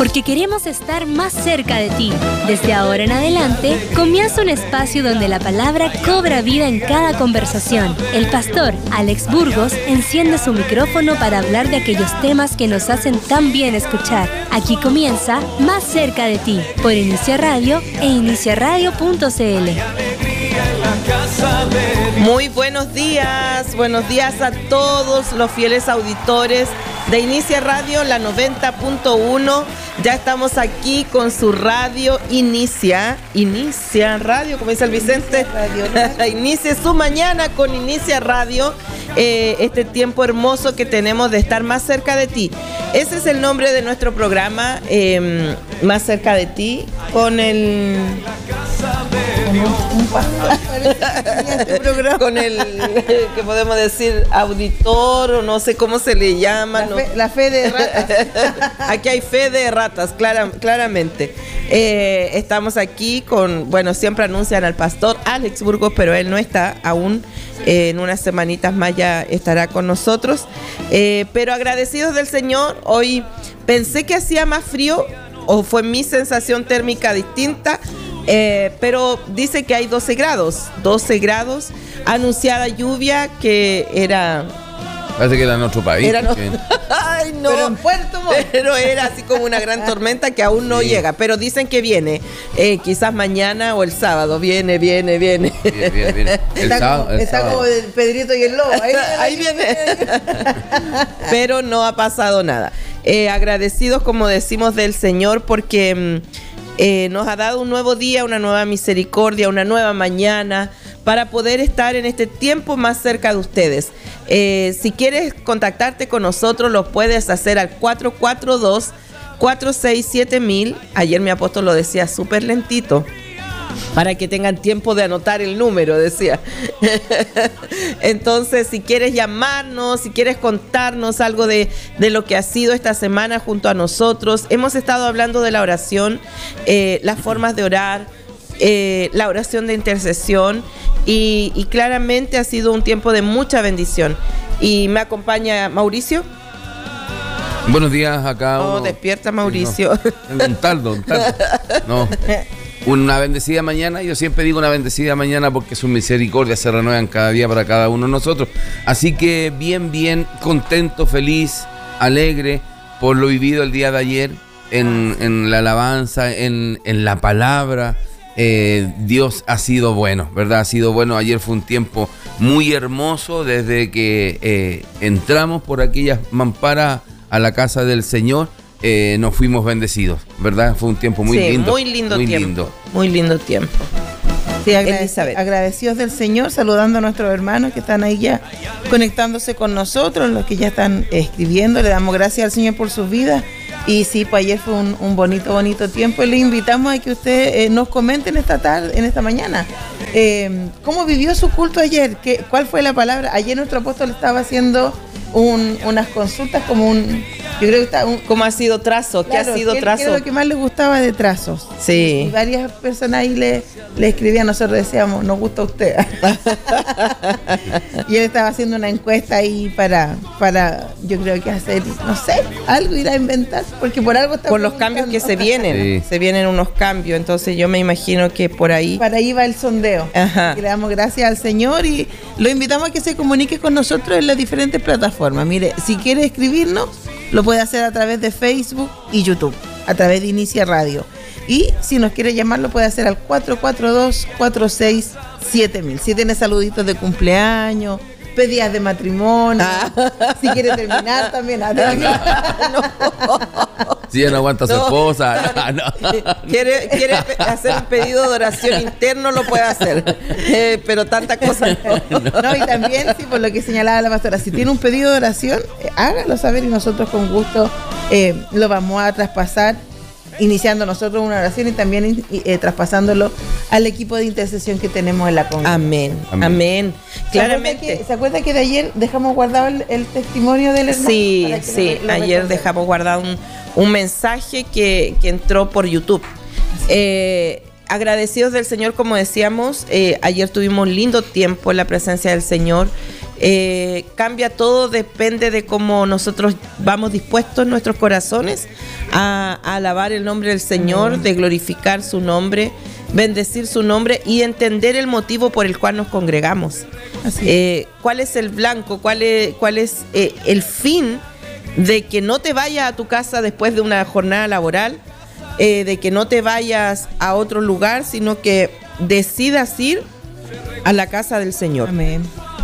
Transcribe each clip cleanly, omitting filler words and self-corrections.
porque queremos estar más cerca de ti. Desde ahora en adelante, comienza un espacio donde la palabra cobra vida en cada conversación. El pastor Alex Burgos enciende su micrófono para hablar de aquellos temas que nos hacen tan bien escuchar. Aquí comienza Más cerca de ti, por Inicia Radio e iniciaradio.cl. Muy buenos días a todos los fieles auditores de Inicia Radio, la 90.1. Ya estamos aquí con su radio Inicia Radio, como dice el Vicente. Inicie su mañana con Inicia Radio, este tiempo hermoso que tenemos de estar más cerca de ti. Ese es el nombre de nuestro programa, Más cerca de ti, con el... con el que podemos decir auditor o no sé cómo se le llama. La fe de ratas. Aquí hay fe de ratas, claramente. Estamos aquí con, siempre anuncian al pastor Alex Burgos, pero él no está aún. En unas semanitas más ya estará con nosotros. Pero agradecidos del Señor, hoy pensé que hacía más frío, o fue mi sensación térmica distinta. Pero dice que hay 12 grados, anunciada lluvia que era... Parece que era en otro país. Ay, no. Pero en Puerto Montt. Pero era así como una gran tormenta que aún no llega. Pero dicen que viene, quizás mañana o el sábado. Viene. Bien. Está como el Pedrito y el Lobo. Ahí viene. Pero no ha pasado nada. Agradecidos, como decimos, del Señor porque... nos ha dado un nuevo día, una nueva misericordia, una nueva mañana para poder estar en este tiempo más cerca de ustedes. Si quieres contactarte con nosotros, lo puedes hacer al 442-467-1000. Ayer mi apóstol lo decía súper lentito, para que tengan tiempo de anotar el número, decía. Entonces, si quieres llamarnos, si quieres contarnos algo de lo que ha sido esta semana junto a nosotros. Hemos estado hablando de la oración, las formas de orar, la oración de intercesión, y claramente ha sido un tiempo de mucha bendición. Y me acompaña Mauricio. Buenos días acá. Despierta, Mauricio. No, un taldo. No. Una bendecida mañana. Yo siempre digo una bendecida mañana porque sus misericordias se renuevan cada día para cada uno de nosotros. Así que bien contento, feliz, alegre por lo vivido el día de ayer en la alabanza, en la palabra. Dios ha sido bueno, ¿verdad? Ha sido bueno. Ayer fue un tiempo muy hermoso desde que entramos por aquellas mamparas a la casa del Señor. Nos fuimos bendecidos, ¿verdad? Fue un tiempo muy lindo. Muy lindo tiempo. Sí, agradecidos del Señor, saludando a nuestros hermanos que están ahí ya conectándose con nosotros, los que ya están escribiendo. Le damos gracias al Señor por sus vidas. Y sí, pues ayer fue un bonito tiempo. Y le invitamos a que usted nos comente en esta mañana. ¿Cómo vivió su culto ayer? ¿Cuál fue la palabra? Ayer nuestro apóstol estaba haciendo unas consultas yo creo que está ¿cómo ha sido trazo? Claro, ¿qué ha sido trazo? ¿Qué es lo que más le gustaba de trazos? Sí. Y varias personas ahí le escribían, nosotros decíamos, nos gusta usted. Y él estaba haciendo una encuesta ahí para yo creo que hacer, no sé, algo ir a inventar, porque por algo está... Por los cambios que se vienen, se vienen unos cambios, entonces yo me imagino que por ahí... Para ahí va el sondeo. Ajá. Y le damos gracias al Señor y lo invitamos a que se comunique con nosotros en las diferentes plataformas. Mire, si quiere escribirnos, lo puede hacer a través de Facebook y YouTube, a través de Inicia Radio. Y si nos quiere llamar, lo puede hacer al 442-467-1000. Si tiene saluditos de cumpleaños, pedidas de matrimonio, si quiere terminar también. Si ya no aguanta a su esposa. Quiere hacer un pedido de oración interno, lo puede hacer. Pero tanta cosa no. Y también, sí, por lo que señalaba la pastora, si tiene un pedido de oración, hágalo saber y nosotros con gusto lo vamos a traspasar, iniciando nosotros una oración y también traspasándolo al equipo de intercesión que tenemos en la congregación. Amén. Claramente. ¿Se acuerda que de ayer dejamos guardado el testimonio del hermano? Sí, ayer dejamos guardado un mensaje que entró por YouTube. Agradecidos del Señor, como decíamos, ayer tuvimos un lindo tiempo en la presencia del Señor. Cambia todo, depende de cómo nosotros vamos dispuestos en nuestros corazones a alabar el nombre del Señor, de glorificar su nombre, bendecir su nombre y entender el motivo por el cual nos congregamos. ¿Cuál es el blanco? ¿Cuál es el fin de que no te vayas a tu casa después de una jornada laboral? De que no te vayas a otro lugar, sino que decidas ir a la casa del Señor. Amén.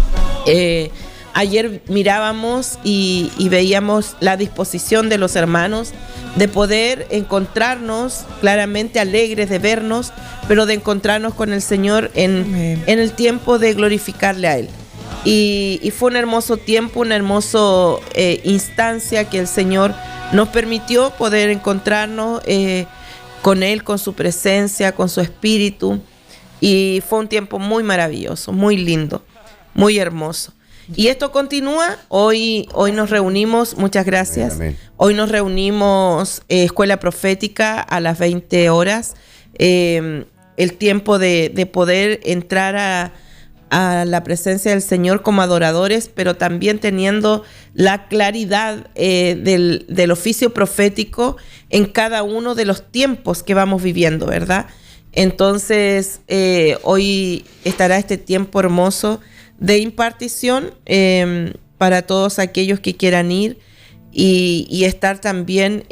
Ayer mirábamos y veíamos la disposición de los hermanos de poder encontrarnos claramente alegres de vernos, pero de encontrarnos con el Señor en el tiempo de glorificarle a Él. Y fue un hermoso tiempo, una hermosa instancia que el Señor nos permitió poder encontrarnos con Él, con su presencia, con su espíritu. Y fue un tiempo muy maravilloso, muy lindo, muy hermoso. Y esto continúa. Hoy nos reunimos, muchas gracias. Amén. Hoy nos reunimos Escuela Profética a las 20 horas. El tiempo de poder entrar a la presencia del Señor como adoradores, pero también teniendo la claridad del oficio profético en cada uno de los tiempos que vamos viviendo, ¿verdad? Entonces, hoy estará este tiempo hermoso de impartición para todos aquellos que quieran ir y estar también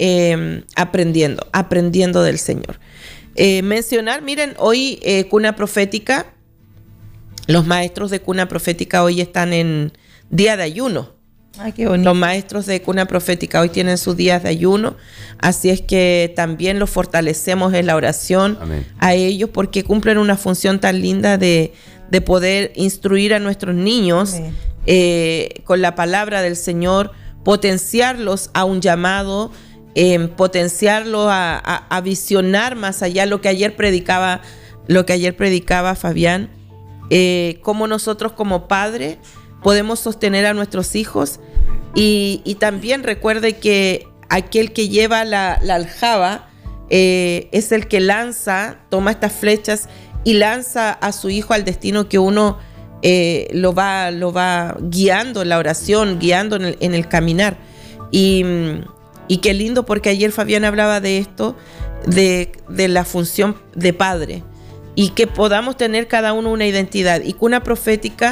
aprendiendo del Señor. Mencionar, miren, hoy Cuna Profética, los maestros de Cuna Profética hoy están en día de ayuno. Ay, qué bonito. Los maestros de Cuna Profética hoy tienen sus días de ayuno, así es que también los fortalecemos en la oración. Amén. A ellos, porque cumplen una función tan linda de poder instruir a nuestros niños con la palabra del Señor, potenciarlos a un llamado, potenciarlos a visionar más allá, lo que ayer predicaba Fabián, cómo nosotros como padres podemos sostener a nuestros hijos y también recuerde que aquel que lleva la aljaba es el que toma estas flechas y lanza a su hijo al destino que uno lo va guiando en la oración, guiando en el caminar. Y qué lindo, porque ayer Fabián hablaba de esto, de la función de padre, y que podamos tener cada uno una identidad. Y Cuna Profética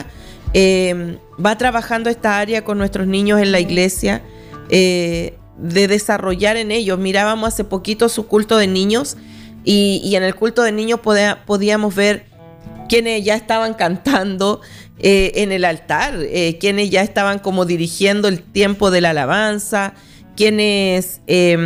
va trabajando esta área con nuestros niños en la iglesia, de desarrollar en ellos. Mirábamos hace poquito su culto de niños y en el culto de niños podíamos ver quienes ya estaban cantando en el altar, quienes ya estaban como dirigiendo el tiempo de la alabanza, quienes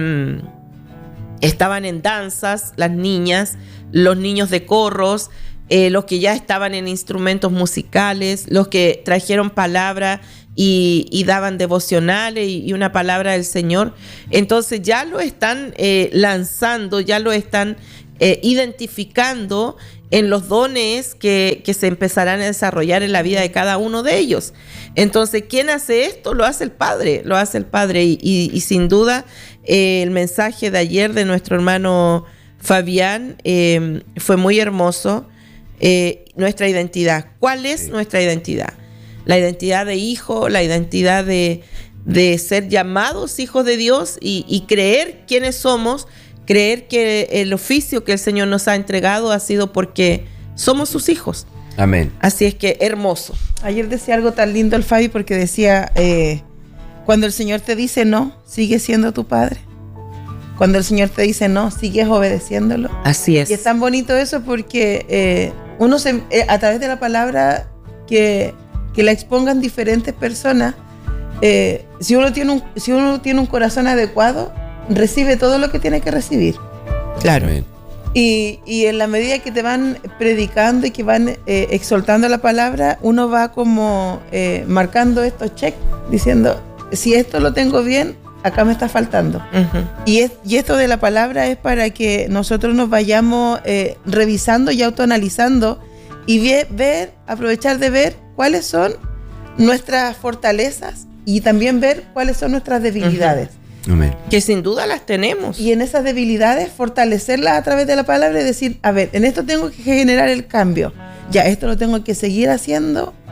estaban en danzas, las niñas, los niños de coros, los que ya estaban en instrumentos musicales, los que trajeron palabra y daban devocionales y una palabra del Señor. Entonces ya lo están lanzando, ya lo están identificando en los dones que se empezarán a desarrollar en la vida de cada uno de ellos. Entonces, ¿quién hace esto? Lo hace el Padre, y sin duda el mensaje de ayer de nuestro hermano Fabián fue muy hermoso. Nuestra identidad. ¿Cuál es nuestra identidad? La identidad de hijo, la identidad de ser llamados hijos de Dios y creer quiénes somos, creer que el oficio que el Señor nos ha entregado ha sido porque somos sus hijos. Amén. Así es que hermoso. Ayer decía algo tan lindo el Fabi, porque decía, cuando el Señor te dice no, sigue siendo tu padre. Cuando el Señor te dice no, sigues obedeciéndolo. Así es. Y es tan bonito eso porque uno a través de la palabra que la expongan diferentes personas, si uno tiene un corazón adecuado, recibe todo lo que tiene que recibir. Claro. Amén. Y en la medida que te van predicando y que van exaltando la palabra, uno va como marcando estos check, diciendo, si esto lo tengo bien, acá me está faltando. Uh-huh. Y esto de la palabra es para que nosotros nos vayamos revisando y autoanalizando y aprovechar de ver cuáles son nuestras fortalezas y también ver cuáles son nuestras debilidades. Uh-huh. Amén. Que sin duda las tenemos. Y en esas debilidades fortalecerlas a través de la palabra y decir, a ver, en esto tengo que generar el cambio. Ya, esto lo tengo que seguir haciendo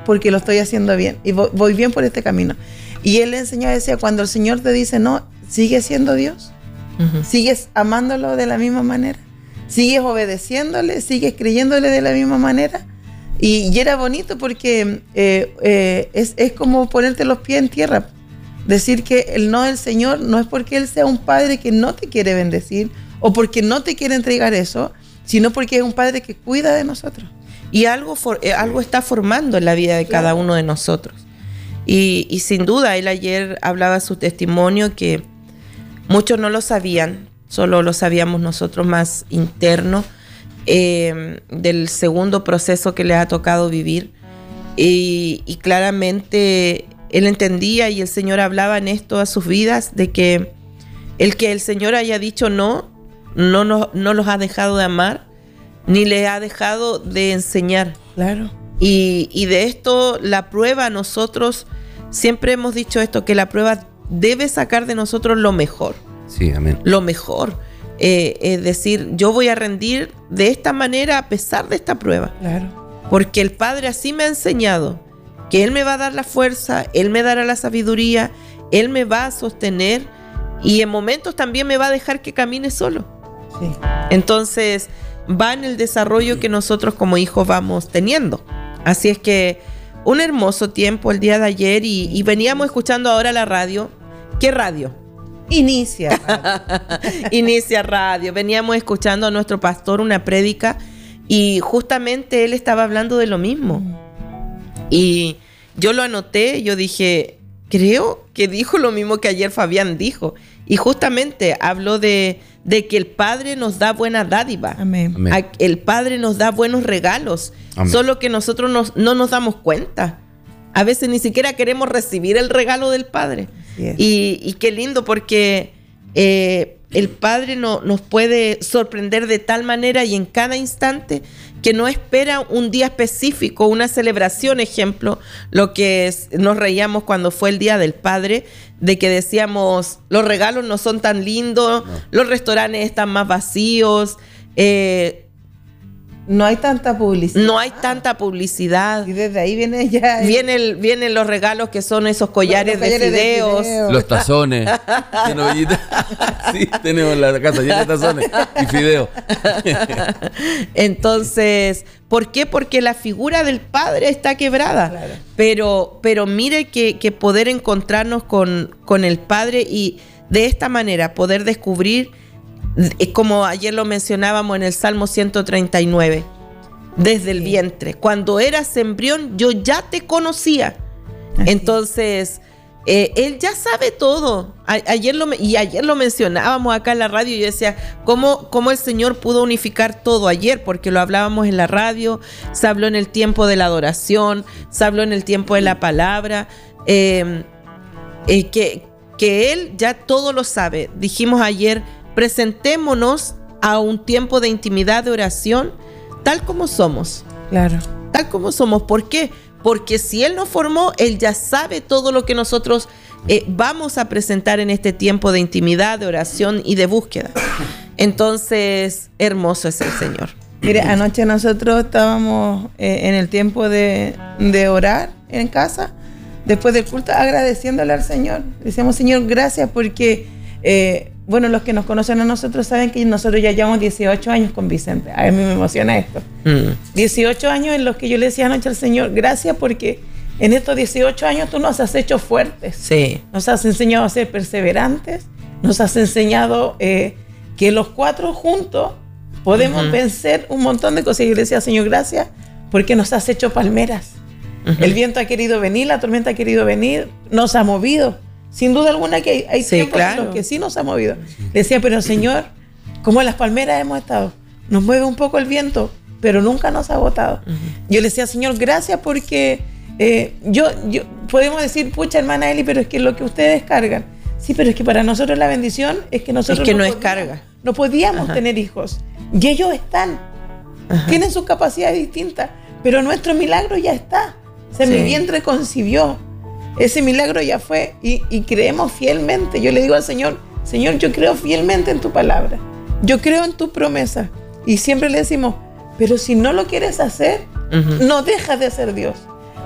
porque lo estoy haciendo bien y voy bien por este camino. Y él le enseñó, decía, cuando el Señor te dice no, ¿sigues siendo Dios? ¿Sigues amándolo de la misma manera? ¿Sigues obedeciéndole? ¿Sigues creyéndole de la misma manera? Y era bonito porque es como ponerte los pies en tierra. Decir que el no del Señor no es porque Él sea un Padre que no te quiere bendecir o porque no te quiere entregar eso, sino porque es un Padre que cuida de nosotros. Y algo está formando en la vida de cada uno de nosotros. Y sin duda, él ayer hablaba su testimonio que muchos no lo sabían, solo lo sabíamos nosotros más interno, del segundo proceso que le ha tocado vivir. Y claramente él entendía y el Señor hablaba en esto a sus vidas, de que el Señor haya dicho no los ha dejado de amar, ni le ha dejado de enseñar. Claro. Y de esto, la prueba, nosotros siempre hemos dicho esto, que la prueba debe sacar de nosotros lo mejor. Sí, amén. Lo mejor. Es decir, yo voy a rendir de esta manera a pesar de esta prueba. Claro. Porque el Padre así me ha enseñado, que Él me va a dar la fuerza, Él me dará la sabiduría, Él me va a sostener y en momentos también me va a dejar que camine solo. Sí. Entonces, va en el desarrollo que nosotros como hijos vamos teniendo. Así es que un hermoso tiempo el día de ayer y veníamos escuchando ahora la radio. ¿Qué radio? Inicia Radio. Inicia Radio. Veníamos escuchando a nuestro pastor una prédica y justamente él estaba hablando de lo mismo. Y yo lo anoté, yo dije, creo que dijo lo mismo que ayer Fabián dijo. Y justamente habló de que el Padre nos da buena dádiva. Amén. El Padre nos da buenos regalos. Amén. Solo que nosotros no nos damos cuenta. A veces ni siquiera queremos recibir el regalo del Padre. Y qué lindo, porque el Padre nos puede sorprender de tal manera y en cada instante, que no espera un día específico, una celebración. Ejemplo, lo que nos reíamos cuando fue el Día del Padre, de que decíamos, los regalos no son tan lindos, los restaurantes están más vacíos, no hay tanta publicidad. No hay tanta publicidad. Y desde ahí viene ya... Vienen los regalos que son esos collares de fideos. Los tazones. Sí, tenemos la casa llena de tazones y fideos. Entonces, ¿por qué? Porque la figura del Padre está quebrada. Claro. Pero mire que poder encontrarnos con el Padre y de esta manera poder descubrir, como ayer lo mencionábamos en el Salmo 139, desde el vientre, cuando eras embrión yo ya te conocía. Así. Entonces Él ya sabe todo. Ayer lo mencionábamos acá en la radio y yo decía, ¿cómo el Señor pudo unificar todo ayer? Porque lo hablábamos en la radio, se habló en el tiempo de la adoración, se habló en el tiempo de la palabra, que Él ya todo lo sabe. Dijimos ayer, presentémonos a un tiempo de intimidad, de oración, tal como somos. Claro. Tal como somos. ¿Por qué? Porque si Él nos formó, Él ya sabe todo lo que nosotros vamos a presentar en este tiempo de intimidad, de oración y de búsqueda. Entonces, hermoso es el Señor. Mire, anoche nosotros estábamos en el tiempo de orar en casa, después del culto, agradeciéndole al Señor. Decíamos, Señor, gracias porque... bueno, los que nos conocen a nosotros saben que nosotros ya llevamos 18 años con Vicente. A mí me emociona esto. 18 años en los que yo le decía anoche al Señor, gracias porque en estos 18 años tú nos has hecho fuertes. Sí. Nos has enseñado a ser perseverantes. Nos has enseñado que los cuatro juntos podemos vencer un montón de cosas. Y yo le decía, Señor, gracias porque nos has hecho palmeras. El viento ha querido venir, la tormenta ha querido venir, nos ha movido. Sin duda alguna que hay tiempos en los que sí nos ha movido. Le decía, pero Señor, como en las palmeras hemos estado, nos mueve un poco el viento, pero nunca nos ha botado. Yo le decía, Señor, gracias porque yo podemos decir, pucha, hermana Eli, pero es que lo que ustedes cargan. Sí, pero es que para nosotros la bendición es que nosotros es que no es carga. No podíamos tener hijos. Y ellos están. Tienen sus capacidades distintas, pero nuestro milagro ya está. O sea, mi vientre concibió. Ese milagro ya fue y creemos fielmente. Yo le digo al Señor, Señor, yo creo fielmente en tu palabra. Yo creo en tu promesa. Y siempre le decimos, pero si no lo quieres hacer, no dejas de ser Dios.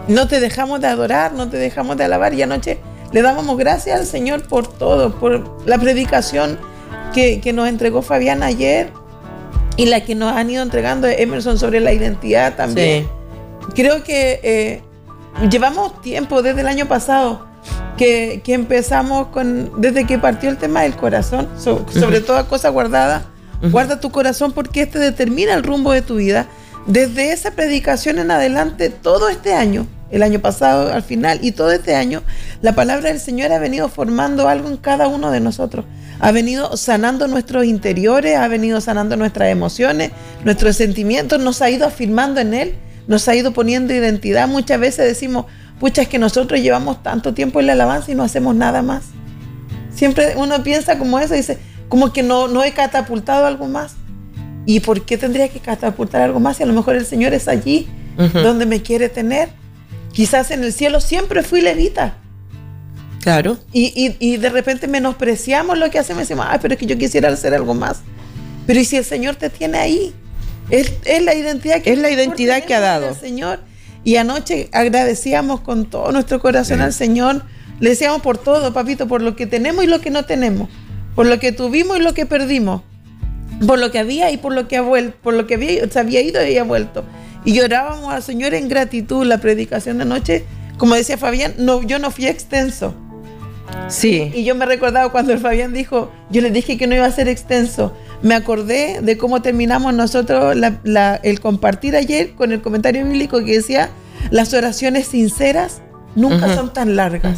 no te dejamos de adorar, no te dejamos de alabar. Y anoche le dábamos gracias al Señor por todo, por la predicación que nos entregó Fabián ayer y la que nos han ido entregando Emerson sobre la identidad también. Sí. Creo que llevamos tiempo desde el año pasado que empezamos desde que partió el tema del corazón, sobre toda cosa guardada. Guarda tu corazón porque este determina el rumbo de tu vida. Desde esa predicación en adelante, todo este año, el año pasado al final y todo este año, la palabra del Señor ha venido formando algo en cada uno de nosotros. Ha venido sanando nuestros interiores, ha venido sanando nuestras emociones, nuestros sentimientos, nos ha ido afirmando en Él, nos ha ido poniendo identidad. Muchas veces decimos, pucha, es que nosotros llevamos tanto tiempo en la alabanza y no hacemos nada más. Siempre uno piensa como eso y dice, como que no he catapultado algo más. ¿Y por qué tendría que catapultar algo más si a lo mejor el Señor es allí donde me quiere tener? Quizás en el cielo siempre fui levita. Claro. Y de repente menospreciamos lo que hacemos y decimos, pero es que yo quisiera hacer algo más. Pero ¿y si el Señor te tiene ahí? Es la identidad que ha dado el Señor. Y anoche agradecíamos con todo nuestro corazón al Señor. Le decíamos por todo, papito, por lo que tenemos y lo que no tenemos, por lo que tuvimos y lo que perdimos, por lo que había y por lo que ha vuelto, por lo que se había ido y ha vuelto. Y llorábamos al Señor en gratitud. La predicación de anoche, como decía Fabián, yo no fui extenso. Sí. Y yo me recordaba cuando el Fabián dijo, yo le dije que no iba a ser extenso. Me acordé de cómo terminamos nosotros el compartir ayer con el comentario bíblico que decía, las oraciones sinceras nunca son tan largas.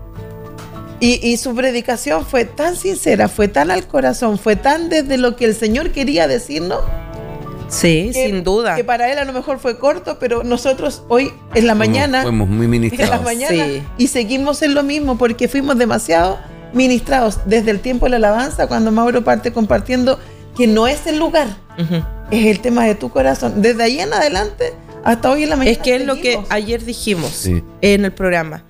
Y su predicación fue tan sincera, fue tan al corazón, fue tan desde lo que el Señor quería decirnos. Sí, sin duda. Que para él a lo mejor fue corto, pero nosotros hoy en la mañana fuimos muy ministrados. En la mañana, y seguimos en lo mismo porque fuimos demasiado ministrados desde el tiempo de la alabanza, cuando Mauro parte compartiendo que no es el lugar, es el tema de tu corazón. Desde ahí en adelante hasta hoy en la mañana. Es que es lo que ayer dijimos en el programa.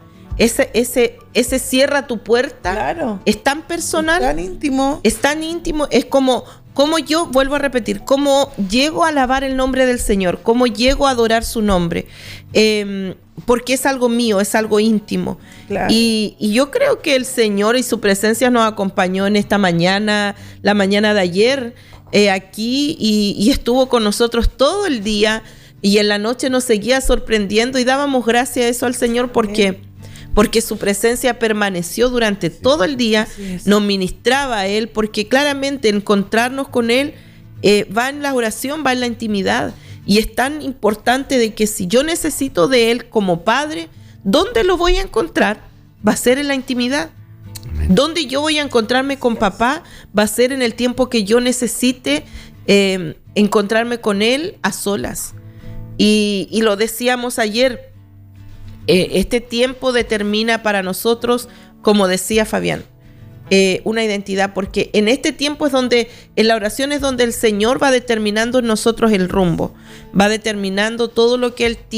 Ese cierra tu puerta, claro, es tan personal, es tan íntimo, es como yo, vuelvo a repetir, cómo llego a alabar el nombre del Señor, cómo llego a adorar su nombre, porque es algo mío, es algo íntimo. Claro. Y yo creo que el Señor y su presencia nos acompañó en esta mañana, la mañana de ayer, aquí, y estuvo con nosotros todo el día, y en la noche nos seguía sorprendiendo, y dábamos gracias a eso al Señor porque su presencia permaneció durante todo el día, nos ministraba a Él, porque claramente encontrarnos con Él va en la oración, va en la intimidad, y es tan importante de que si yo necesito de Él como Padre, ¿dónde lo voy a encontrar? Va a ser en la intimidad. Amén. ¿Dónde yo voy a encontrarme con papá? Va a ser en el tiempo que yo necesite encontrarme con Él a solas. Y lo decíamos ayer, este tiempo determina para nosotros, como decía Fabián, una identidad, porque en este tiempo es donde, en la oración es donde el Señor va determinando en nosotros el rumbo, va determinando todo lo que Él tiene